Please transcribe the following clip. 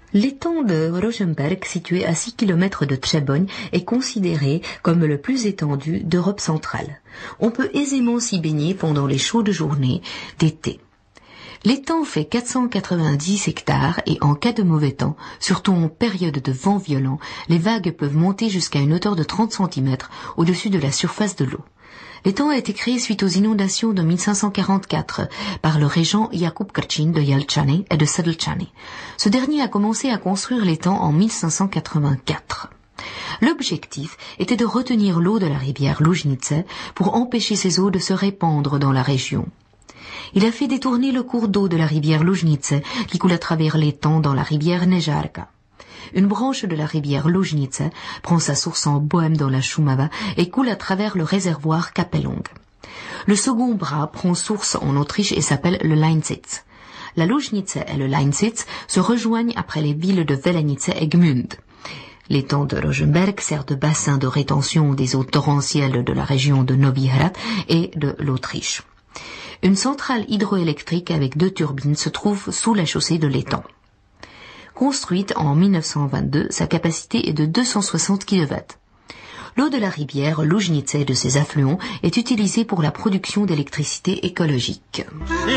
L'étang de Rosenberg, situé à 6 km de Třeboň, est considéré comme le plus étendu d'Europe centrale. On peut aisément s'y baigner pendant les chaudes journées d'été. L'étang fait 490 hectares et en cas de mauvais temps, surtout en période de vent violent, les vagues peuvent monter jusqu'à une hauteur de 30 cm au-dessus de la surface de l'eau. L'étang a été créé suite aux inondations de 1544 par le régent Jakub Krčín de Jelčany et de Sedlčany. Ce dernier a commencé à construire l'étang en 1584. L'objectif était de retenir l'eau de la rivière Lužnice pour empêcher ces eaux de se répandre dans la région. Il a fait détourner le cours d'eau de la rivière Lužnice qui coule à travers l'étang dans la rivière Nežárka. Une branche de la rivière Lužnice prend sa source en Bohême dans la Šumava et coule à travers le réservoir Kapelung. Le second bras prend source en Autriche et s'appelle le Leinsitz. La Lužnice et le Leinsitz se rejoignent après les villes de Velenice et Gmünd. L'étang de Rosenberg sert de bassin de rétention des eaux torrentielles de la région de Novi Hrad et de l'Autriche. Une centrale hydroélectrique avec 2 turbines se trouve sous la chaussée de l'étang. Construite en 1922, sa capacité est de 260 kW. L'eau de la rivière Lužnice et de ses affluents est utilisée pour la production d'électricité écologique.